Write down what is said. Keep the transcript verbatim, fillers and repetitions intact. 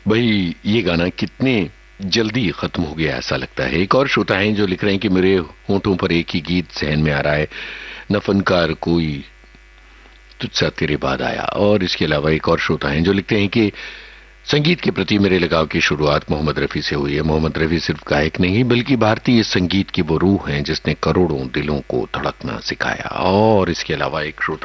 भाई ये गाना कितने जल्दी खत्म हो गया ऐसा लगता है। एक और श्रोता हैं जो लिख रहे हैं कि मेरे होंठों पर एक ही गीत सहन में आ रहा है, न फनकार कोई तुझसा तेरे बाद आया। और इसके अलावा एक और श्रोता हैं जो लिखते हैं कि संगीत के प्रति मेरे लगाव की शुरुआत मोहम्मद रफी से हुई है। मोहम्मद रफी सिर्फ गायक नहीं बल्कि भारतीय संगीत की वो रूह हैं जिसने करोड़ों दिलों को धड़कना सिखाया। और इसके अलावा एक श्रोता